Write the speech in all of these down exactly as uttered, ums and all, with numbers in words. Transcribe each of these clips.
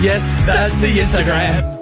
Yes, that's the Instagram.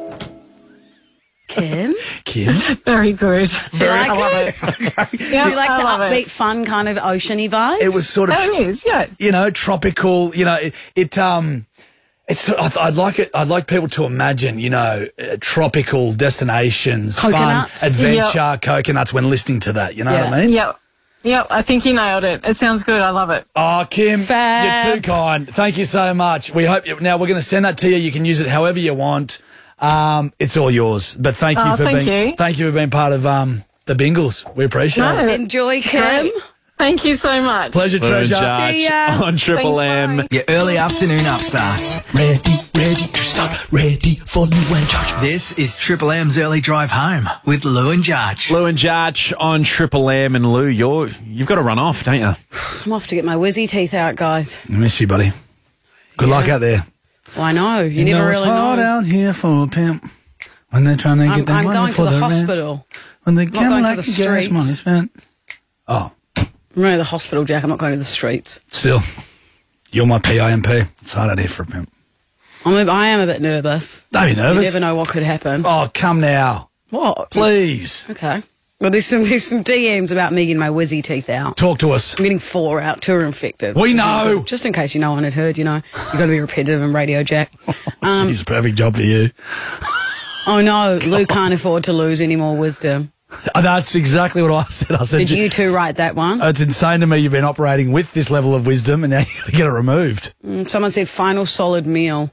Kim? Kim? Very good. Do you like I love it? it. Do Yeah, you like I the love upbeat, it. fun kind of oceany vibe? It was sort of, Oh, it is, yeah. you know, tropical, you know, it, it um, it's, I- I'd like it, I'd like people to imagine, you know, uh, tropical destinations, Coconuts. fun, adventure, coconuts when listening to that, you know Yeah. what I mean? Yep. Yep, I think you nailed it. It sounds good. I love it. Oh, Kim, Fab. you're too kind. Thank you so much. We hope, you, now we're going to send that to you. You can use it however you want. Um, it's all yours. But thank you Oh, for thank being, you. thank you for being part of, um, the Bingles. We appreciate No. it. Enjoy, Kim. Great. Thank you so much. Pleasure, Lou and treasure. Jarch See ya. on Triple Thanks, M. bye. Your early afternoon upstarts. Ready, ready to start, ready for Lou and Jarch. This is Triple M's Early Drive Home with Lou and Jarch. Lou and Jarch on Triple M. And Lou, you're, you've got to run off, don't you? I'm off to get my whizzy teeth out, guys. I miss you, buddy. Good luck out there. Well, I know. You, never know it's really hard know. out here for a pimp when they're trying to I'm, get their I'm money going for to the, the rent. hospital. When they not going can't to like the the gas streets. money spent. Oh, I'm going to the hospital, Jack. I'm not going to the streets. still, you're my P I M P. It's hard out here for a pimp. I'm a, I am a bit nervous. Don't be You nervous. never know what could happen. Oh, come now. What? Please. Okay. Well, there's some there's some D Ms about me getting my whizzy teeth out. Talk to us. I'm getting four out. Two are infected. We know. Just in case you no one had heard, you know. You've got to be repetitive in radio, Jack. Um, Jeez, perfect job for you. oh, no. Lou can't afford to lose any more wisdom. Uh, That's exactly what I said. I said, Did you two write that one? it's insane to me you've been operating with this level of wisdom and now you're going to get it removed. Mm, Someone said final solid meal.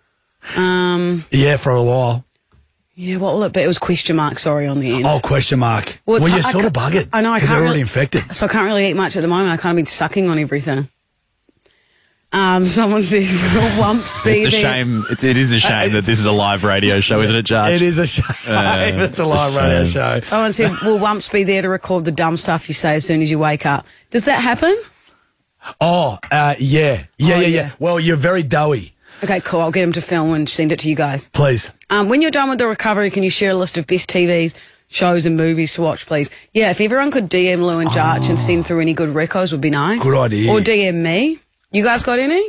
Um, Yeah, for a while. yeah, what will it be? It was question mark, sorry, on the end. Oh, question mark. Well, Well, it's you're hard- I sort of ca- buggered. I know, I Because can't they're already really- infected. So I can't really eat much at the moment. I kind of been sucking on everything. Um, someone says, will Wumps be It's a there? shame. It, it is a shame that this is a live radio show, isn't it, Jarch? It is a shame. It's a live radio shame. show. Someone said, will Wumps be there to record the dumb stuff you say as soon as you wake up? Does that happen? Oh, uh, yeah. Yeah, Oh, yeah, yeah, yeah. Well, you're very doughy. Okay, cool. I'll get him to film and send it to you guys. Please. Um, when you're done with the recovery, can you share a list of best T Vs, shows and movies to watch, please? Yeah, if everyone could D M Lou and Jarch and send through any good recos would be nice. Good idea. Or D M me. You guys got any?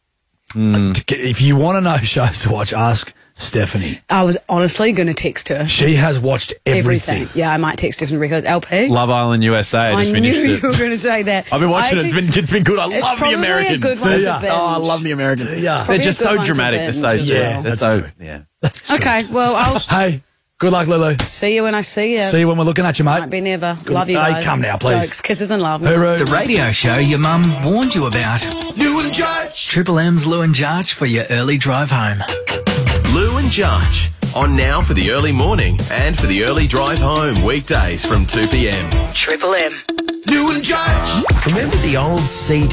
If you want to know shows to watch, ask Stephanie. I was honestly going to text her. She has watched everything. Yeah, I might text her some recos. L P? Love Island U S A. I I just knew finished you it. were going to say that. I've been watching I it. It's actually- been, it's been good. I It's love the probably a Americans. good one to Yeah. binge. Oh, I love the Americans. Yeah. Probably They're a just good so one to dramatic. They're binge so, as yeah. well. They're That's so, good. yeah. Okay, well, I'll Hey, good luck, Lulu. see you when I see you. See you when we're looking at you, mate. Might be never. Love you Hey, guys. come now, please. Jokes, kisses and love. Hooroo. The radio show your mum warned you about. Lou and Jarch. Triple M's Lou and Jarch for your early drive home. Lou and Jarch, on now for the early morning and for the early drive home, weekdays from two p m. Triple M. Lou and Jarch. Remember the old C D?